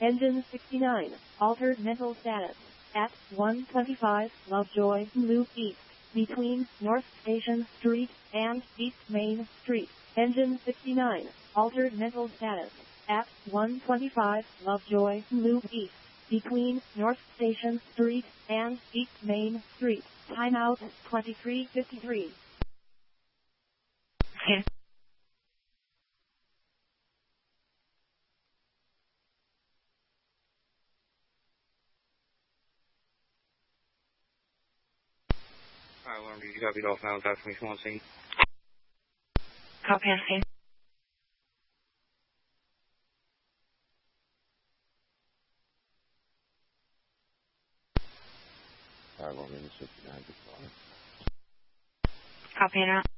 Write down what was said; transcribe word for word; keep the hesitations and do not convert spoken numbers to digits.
Engine sixty-nine, altered mental status. At one twenty-five Lovejoy Loop East, between North Station Street and East Main Street. Engine sixty-nine, altered mental status. At one twenty-five Lovejoy Loop East, between North Station Street and East Main Street. Timeout twenty-three fifty-three. Okay. Alright, Alarm, did you copy it off now? That's me, small scene. Copy on scene. Alright, Alarm, sixty-nine, Copy it out.